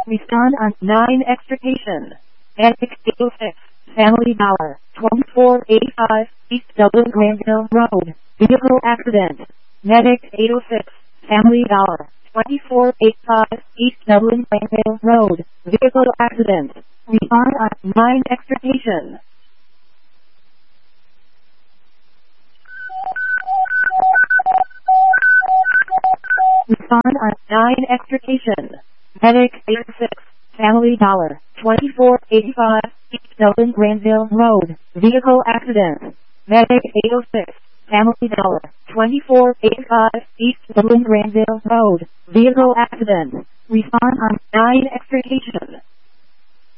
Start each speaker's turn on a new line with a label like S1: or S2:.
S1: Respond on 9 extrication. Medic 806, Family Dollar, 2485, East Dublin Granville Road. Vehicle accident. Medic 806, Family Dollar, 2485, East Dublin Granville Road. Vehicle accident. Respond on 9 extrication. Respond on 9 extrication. Medic 806, Family Dollar, 2485, East Dublin Granville Road. Vehicle accident. Medic 806, Family Dollar, 2485, East Dublin Granville Road. Vehicle accident. Respond on 9 extrication.